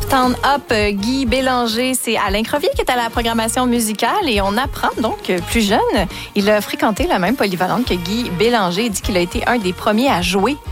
Stand Up, Guy Bélanger, c'est Alain Crevier qui est à la programmation musicale et on apprend donc plus jeune, il a fréquenté la même polyvalente que Guy Bélanger. Il dit qu'il a été un des premiers à jouer